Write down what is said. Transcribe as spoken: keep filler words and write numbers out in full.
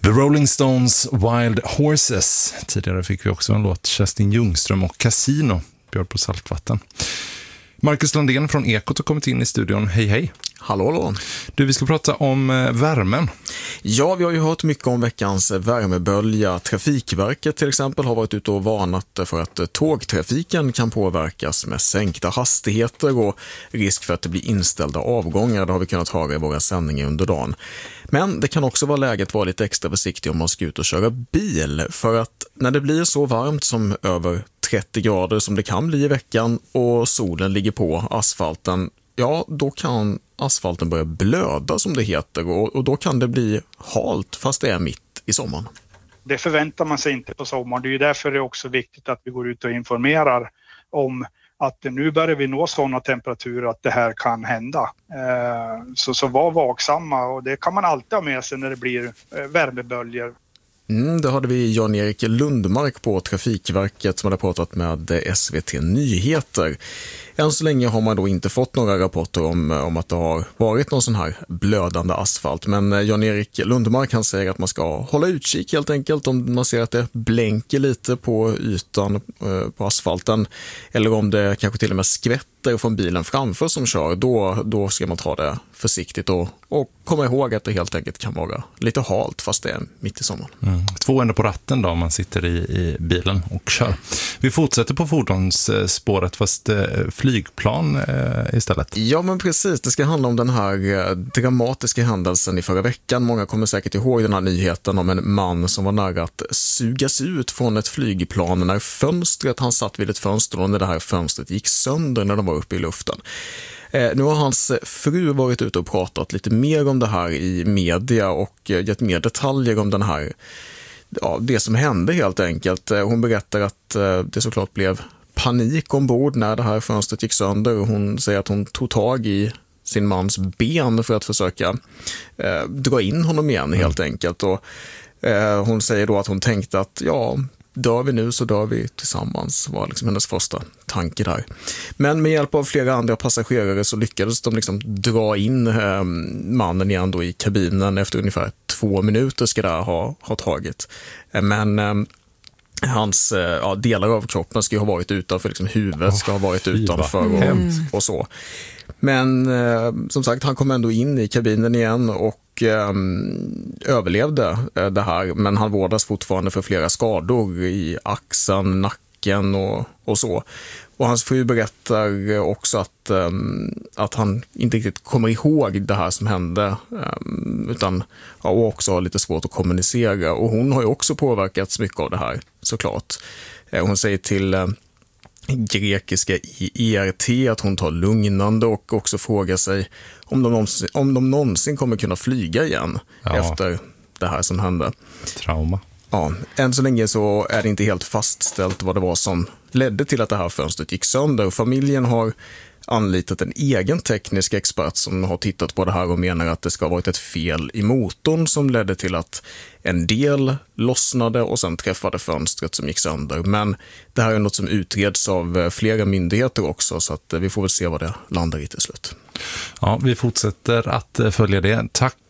The Rolling Stones, Wild Horses. Tidigare fick vi också en låt, Kerstin Ljungström och Casino, bjöd på saltvatten. Marcus Landén från Ekot har kommit in i studion. Hej hej. Hallå, hallå. Du, vi ska prata om eh, värmen. Ja, vi har ju hört mycket om veckans värmebölja. Trafikverket till exempel har varit ute och varnat för att tågtrafiken kan påverkas med sänkta hastigheter och risk för att det blir inställda avgångar. Det har vi kunnat höra i våra sändningar under dagen. Men det kan också vara läget att vara lite extra försiktig om man ska ut och köra bil. För att när det blir så varmt som över trettio grader som det kan bli i veckan och solen ligger på asfalten, ja, då kan asfalten börja blöda som det heter och, och då kan det bli halt fast det är mitt i sommaren. Det förväntar man sig inte på sommaren. Det är ju därför det är också viktigt att vi går ut och informerar om att nu börjar vi nå sådana temperaturer att det här kan hända. Eh, så, så var vaksamma, och det kan man alltid ha med sig när det blir eh, värmeböljor. Mm, då hade vi Jan-Erik Lundmark på Trafikverket som hade pratat med S V T Nyheter. Än så länge har man då inte fått några rapporter om, om att det har varit någon sån här blödande asfalt. Men Jan-Erik Lundmark, han säger att man ska hålla utkik helt enkelt om man ser att det blänker lite på ytan eh, på asfalten. Eller om det kanske till och med skvätter från bilen framför som kör. Då, då ska man ta det försiktigt och, och komma ihåg att det helt enkelt kan vara lite halt fast det är mitt i sommaren. Mm. Två ändå på ratten då om man sitter i, i bilen och kör. Vi fortsätter på fordonsspåret fast eh, flygplan eh, istället. Ja, men precis. Det ska handla om den här eh, dramatiska händelsen i förra veckan. Många kommer säkert ihåg den här nyheten om en man som var nära att sugas ut från ett flygplan när fönstret, han satt vid ett fönster och när det här fönstret gick sönder när de var uppe i luften. Eh, nu har hans fru varit ute och pratat lite mer om det här i media och eh, gett mer detaljer om den här, ja, det som hände helt enkelt. Eh, hon berättar att eh, det såklart blev panik ombord när det här fönstret gick sönder och hon säger att hon tog tag i sin mans ben för att försöka eh, dra in honom igen helt mm. enkelt. Och eh, hon säger då att hon tänkte att ja, dör vi nu så dör vi tillsammans, var liksom hennes första tanke där. Men med hjälp av flera andra passagerare så lyckades de liksom dra in eh, mannen igen då i kabinen efter ungefär två minuter ska det ha, ha tagit. Eh, men eh, hans ja, delar av kroppen ska ju ha varit utanför, liksom huvudet ska ha varit oh, utanför och, mm. och så. Men eh, som sagt, han kom ändå in i kabinen igen och eh, överlevde eh, det här, men han vårdas fortfarande för flera skador i axeln, nacken och, och så. Och hans fru berättar också att, um, att han inte riktigt kommer ihåg det här som hände um, utan ja, och också har lite svårt att kommunicera. Och hon har ju också påverkats mycket av det här, såklart. Uh, hon säger till uh, grekiska E R T att hon tar lugnande och också frågar sig om de någonsin, om de någonsin kommer kunna flyga igen ja. efter det här som hände. Trauma. Ja, än så länge så är det inte helt fastställt vad det var som ledde till att det här fönstret gick sönder. Familjen har anlitat en egen teknisk expert som har tittat på det här och menar att det ska ha varit ett fel i motorn som ledde till att en del lossnade och sen träffade fönstret som gick sönder. Men det här är något som utreds av flera myndigheter också, så att vi får väl se vad det landar i till slut. Ja, vi fortsätter att följa det. Tack